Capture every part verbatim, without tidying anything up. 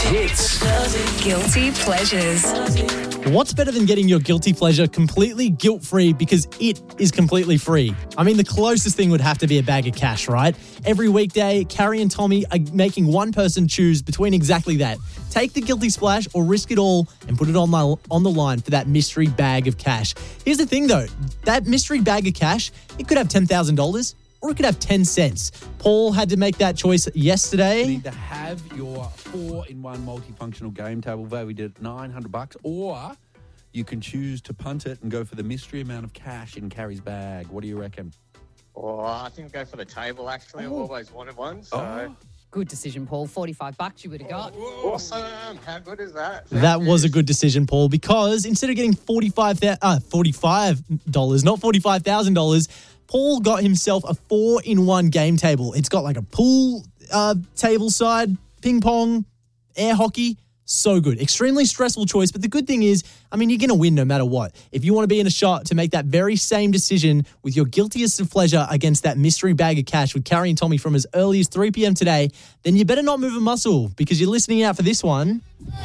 Hits. Guilty pleasures. What's better than getting your guilty pleasure completely guilt-free because it is completely free? I mean, the closest thing would have to be a bag of cash, right? Every weekday, Carrie and Tommy are making one person choose between exactly that. Take the guilty splash or risk it all and put it on the, on the line for that mystery bag of cash. Here's the thing, though. That mystery bag of cash, it could have ten thousand dollars or it could have ten cents. Paul had to make that choice yesterday. You need to have your four-in-one multifunctional game table valued at nine hundred bucks, or you can choose to punt it and go for the mystery amount of cash in Carrie's bag. What do you reckon? Oh, I think I'll go for the table, actually. I've always wanted one, so... Oh. Good decision, Paul. forty-five bucks you would have got. Awesome. How good is that? That was a good decision, Paul, because instead of getting forty-five dollars, uh, forty-five dollars, not forty-five thousand dollars, Paul got himself a four-in-one game table. It's got like a pool uh, table side, ping pong, air hockey. So good. Extremely stressful choice, but the good thing is, I mean, you're going to win no matter what. If you want to be in a shot to make that very same decision with your guiltiest of pleasure against that mystery bag of cash with Carrie and Tommy from as early as three p.m. today, then you better not move a muscle because you're listening out for this one.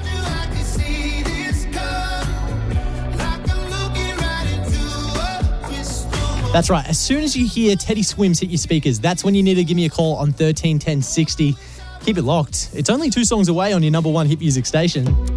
That's right. As soon as you hear Teddy Swims hit your speakers, that's when you need to give me a call on thirteen ten sixty. Keep it locked. It's only two songs away on your number one hit music station.